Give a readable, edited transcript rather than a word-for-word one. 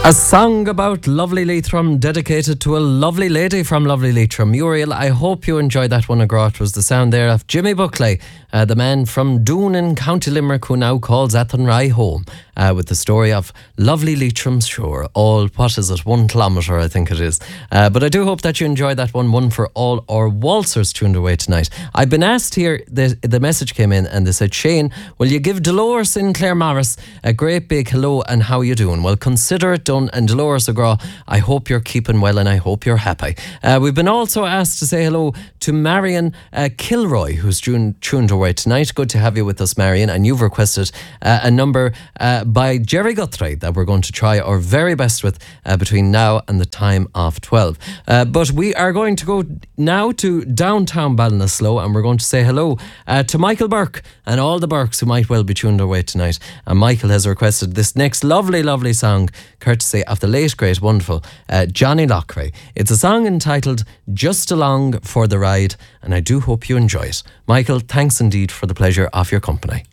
A song about Lovely Leitrim, dedicated to a lovely lady from Lovely Leitrim. Muriel, I hope you enjoyed that one. It was the sound there of Jimmy Buckley, the man from Doon in County Limerick who now calls Athenry home, with the story of Lovely Leitrim's shore. All, 1 kilometre I think it is. But I do hope that you enjoyed that one for all our waltzers tuned away tonight. I've been asked here, the message came in and they said, Shane, will you give Dolores in Clare Morris a great big hello and how you doing? Well, consider it done. And Dolores O'Graw, I hope you're keeping well and I hope you're happy. We've been also asked to say hello to Marion Kilroy, who's tuned away tonight. Good to have you with us, Marion. And you've requested a number by Jerry Guthrie that we're going to try our very best with between now and the time of 12. But we are going to go now to downtown Ballinasloe and we're going to say hello to Michael Burke and all the Burkes who might well be tuned away tonight. And Michael has requested this next lovely, lovely song, courtesy of the late, great, wonderful Johnny Lockray. It's a song entitled Just Along for the Ride, and I do hope you enjoy it. Michael, thanks indeed for the pleasure of your company.